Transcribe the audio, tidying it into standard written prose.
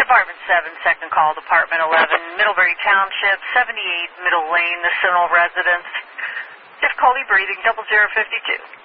Department 7, second call, Department 11, Middlebury Township, 78 Middle Lane, the Seminole residence. Difficulty breathing, 0052.